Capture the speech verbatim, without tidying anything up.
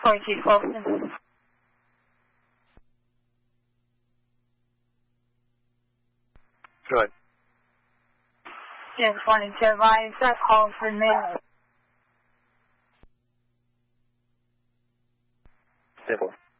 four G Fulton. Good. Just wanted to advise that call for mail. Stable.